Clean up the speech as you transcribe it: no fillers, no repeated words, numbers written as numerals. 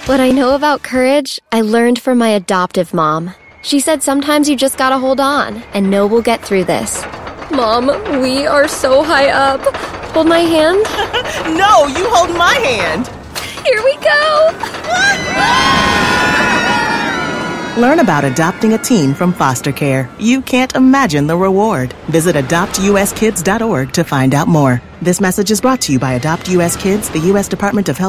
What I know about courage, I learned from my adoptive mom. She said sometimes you just gotta hold on and know we'll get through this. Mom, we are so high up. Hold my hand. No, you hold my hand. Here we go. Learn about adopting a teen from foster care. You can't imagine the reward. Visit adoptuskids.org to find out more. This message is brought to you by Adopt US Kids, the U.S. Department of Health